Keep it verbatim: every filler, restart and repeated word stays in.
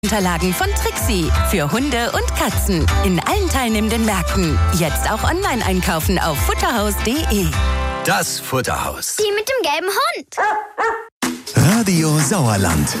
Unterlagen von Trixie für Hunde und Katzen in allen teilnehmenden Märkten. Jetzt auch online einkaufen auf futterhaus punkt de. Das Futterhaus. Die mit dem gelben Hund. Radio Sauerland.